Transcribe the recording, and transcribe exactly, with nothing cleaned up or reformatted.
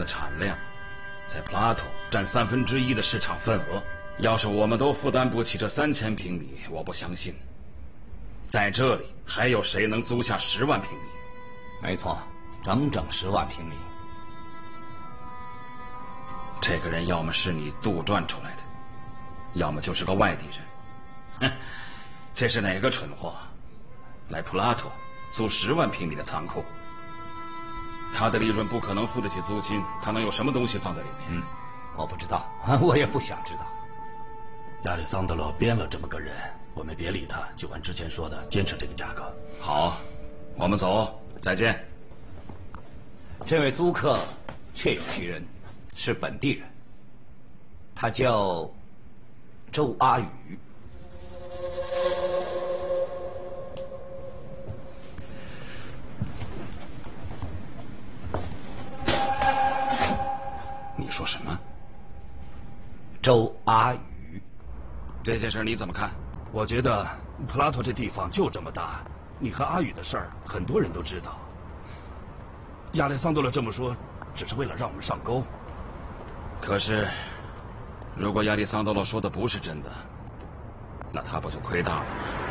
产量在 Plato 占三分之一的市场份额。要是我们都负担不起这三千平米，我不相信，在这里还有谁能租下十万平米？ 没错，整整十万平米。 这个人要么是你杜撰出来的，要么就是个外地人。哼，这是哪个蠢货来普拉托租十万平米的仓库？他的利润不可能付得起租金，他能有什么东西放在里面？ 嗯，我不知道，我也不想知道。 亚历桑德罗编了这么个人，我们别理他，就按之前说的，坚持这个价格。 好，我们走，再见。 这位租客确有其人，是本地人，他叫周阿宇。 你说什么？ 周阿宇。 这件事你怎么看？ 我觉得普拉托这地方就这么大，你和阿宇的事儿很多人都知道。亚历桑德罗这么说，只是为了让我们上钩。 可是，如果亚历桑德罗说的不是真的，那他不就亏大了？